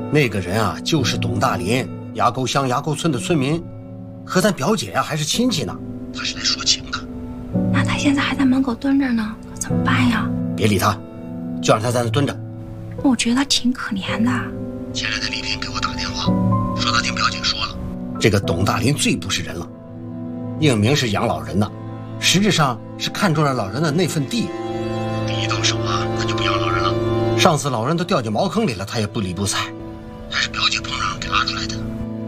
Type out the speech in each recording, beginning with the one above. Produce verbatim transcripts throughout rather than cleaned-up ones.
那个人啊，就是董大林，崖沟乡崖沟村的村民，和咱表姐呀、啊、还是亲戚呢。他是来说情的。 那他现在还在门口蹲着呢，可怎么办呀？ 别理他，就让他在那蹲着。 我觉得他挺可怜的。 前两天李平给我打电话，说他听表姐说了，这个董大林最不是人了，应名是养老人的，实质上是看中了老人的那份地。地一到手啊，他就不养老人了。上次老人都掉进茅坑里了，他也不理不睬，还是表姐碰上给拉出来的。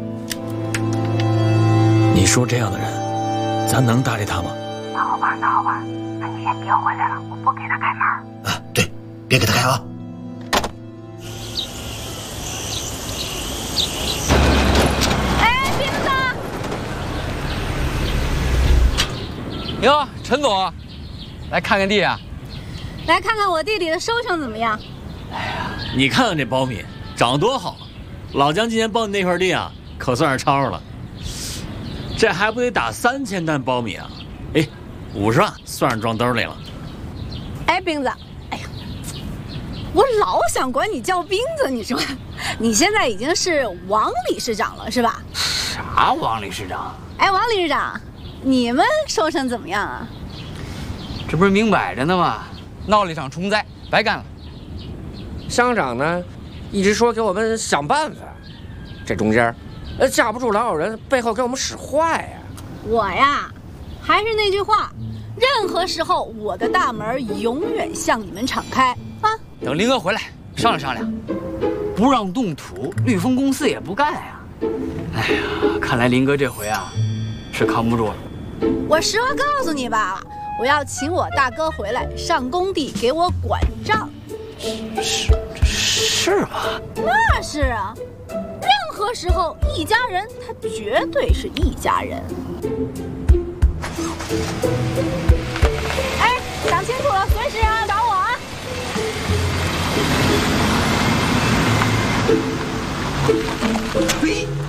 你说这样的人，咱能搭理他吗？ 那好吧，那好吧，那你先别回来了，我不给他开门。 啊，对，别给他开啊。 哎，斌子！ 哟，陈总，来看看地啊？ 来看看我地里的收成怎么样？ 哎呀，你看看这苞米长得多好啊！老姜今年包你那块地啊，可算是超了。这还不得打三千担苞米啊？哎，五十万算是装兜里了。 哎，斌子，哎呀，我老想管你叫斌子，你说，你现在已经是王理事长了是吧？ 啥王理事长？ 哎，王理事长，你们收成怎么样啊？ 这不是明摆着呢吗？闹了一场虫灾，白干了。 乡长呢，一直说给我们想办法，这中间，呃，架不住老有人背后给我们使坏呀。 我呀，还是那句话，任何时候我的大门永远向你们敞开啊！ 等林哥回来商量商量，不让动土，绿丰公司也不干呀。哎呀，看来林哥这回啊，是扛不住了。 我实话告诉你吧，我要请我大哥回来上工地给我管账。 是是吗？ 那是啊，任何时候一家人他绝对是一家人。哎，想清楚了随时啊找我啊。 嘿。